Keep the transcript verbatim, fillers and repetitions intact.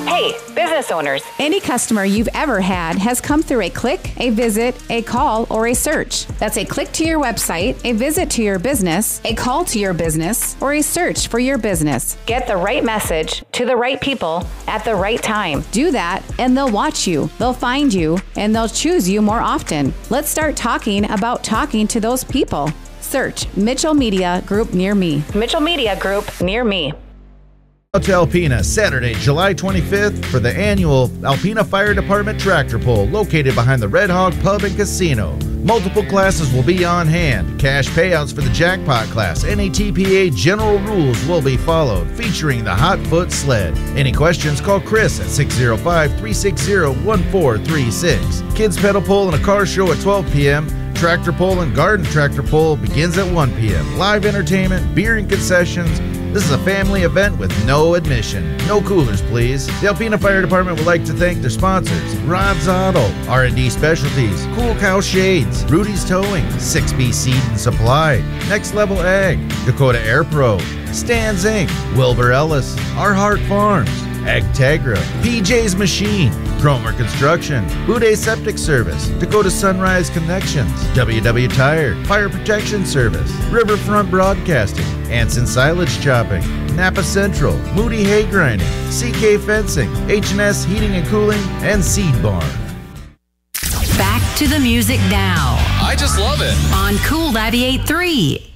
Hey, business owners. Any customer you've ever had has come through a click, a visit, a call, or a search. That's a click to your website, a visit to your business, a call to your business, or a search for your business. Get the right message to the right people at the right time. Do that, and they'll watch you, they'll find you, and they'll choose you more often. Let's start talking about talking to those people. Search Mitchell Media Group near me. Mitchell Media Group near me. To Alpena, Saturday, July twenty-fifth, for the annual Alpena Fire Department Tractor Pull, located behind the Red Hog Pub and Casino. Multiple classes will be on hand. Cash payouts for the jackpot class. N A T P A general rules will be followed, featuring the Hot Foot Sled. Any questions, call Chris at six oh five, three six zero, one four three six. Kids pedal pull and a car show at twelve p.m. Tractor pull and garden tractor pull begins at one p.m. Live entertainment, beer and concessions. This is a family event with no admission. No coolers, please. The Alpena Fire Department would like to thank their sponsors: Rod's Auto, R and D Specialties, Cool Cow Shades, Rudy's Towing, six B Seed and Supply, Next Level Ag, Dakota Air Pro, Stan's Incorporated, Wilbur Ellis, Arhart Farms, Agtegra, P J's Machine, Cromer Construction, Boudet Septic Service, Dakota Sunrise Connections, W W Tire, Fire Protection Service, Riverfront Broadcasting, Anson Silage Chopping, Napa Central, Moody Hay Grinding, C K Fencing, H and S Heating and Cooling, and Seed Barn. Back to the music now. I just love it. On Cool ninety-eight point three.